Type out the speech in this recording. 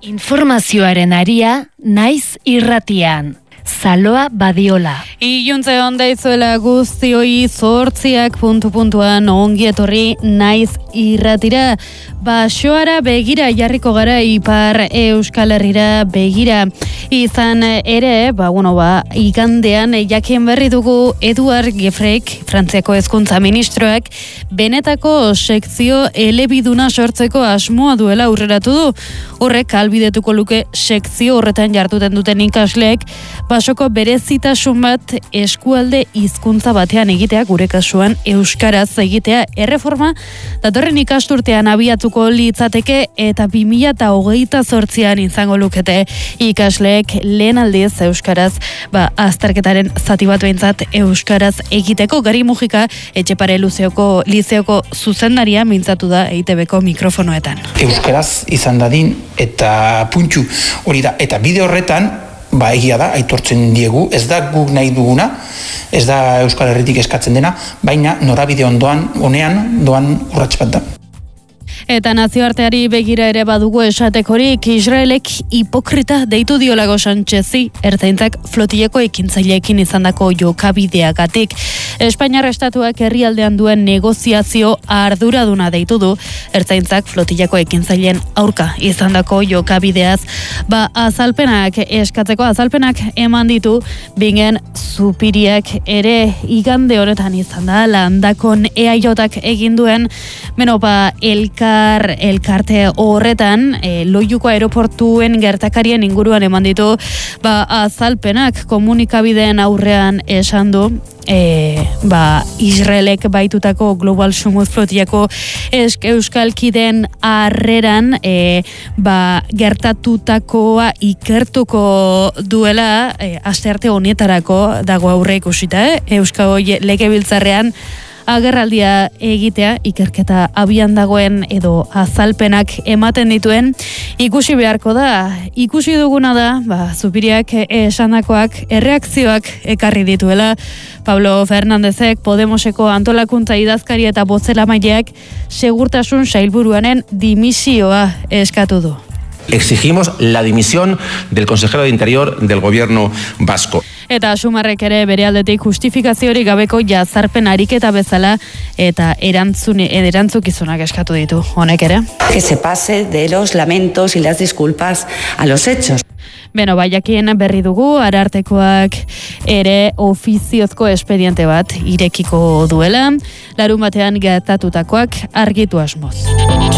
Informazioaren aria naiz irratian. Saloa Badiola. Iluntze onda izuela guztioi zortziak puntuan ongi etorri naiz irratira. Basoara begira jarriko gara Ipar Euskal Herrira begira. Izan ere, igandean jakin berri dugu Eduard Gefrek, Frantziako hezkuntza ministroak, benetako sekzio elebiduna sortzeko asmoa duela aurreratu du. Horrek albidetuko luke sekzio horretan jarduten duten ikasleek basoko berezitasun bat eskualde hizkuntza batean egitea, gure kasuan euskaraz egitea. Erreforma datorren ikasturtean abiatuko litzateke eta 2028an izango lukete ikasleek lehen aldiz euskaraz, azterketaren zati bat behintzat euskaraz egiteko. Gari Mujika Etxepare lizeoko zuzendaria mintzatu da EITBko mikrofonoetan. Euskaraz izan dadin eta puntxu hori da, eta bide horretan egia da, aitortzen diegu, ez da guk nahi duguna, ez da Euskal Herritik eskatzen dena, baina norabide honean doan urrats bat da. Eta nazioarteari begira ere badugu esatekorik, Israelek hipokrita deitu diolago Sanchezi, ertzaintzak flotileko ekintzaileekin izandako jokabideagatik. Espainiar estatuak herrialdean duen negoziazio arduraduna deitu du, ertzaintzak flotileko ekintzaileen aurka izandako jokabideaz. Azalpenak eman ditu, bingen Zupiriak ere igande honetan izan da, Landakon EAJak egin duen, elkarte horretan, Loiuko aeroportuen gertakarien inguruan eman ditu, azalpenak komunikabideen aurrean esan du, Israelek baitutako Global Sumuz flotilako euskalkideen harreran gertatutakoa ikertuko duela astearte honetarako dago aurre ikusita, Euskal Legebiltzarrean agerraldia egitea, ikerketa abian dagoen edo azalpenak ematen dituen, ikusi beharko da. Ikusi duguna da, Zupiriak esandakoak erreakzioak ekarri dituela. Pablo Fernándezek Podemoseko antolakuntza idazkari eta bozeramaileak segurtasun sailburuaren dimisioa eskatu du. Exigimos la dimisión del consejero de Interior del gobierno vasco. Eta Sumarrek ere bere aldetik justifikaziorik gabeko jazarpen ariketa bezala eta erantzukizunak eskatu ditu honek ere. Que se pase de los lamentos y las disculpas a los hechos. Jakien berri dugu, Arartekoak ere ofiziozko espediente bat irekiko duela, larunbatean gertatutakoak argitu asmoz.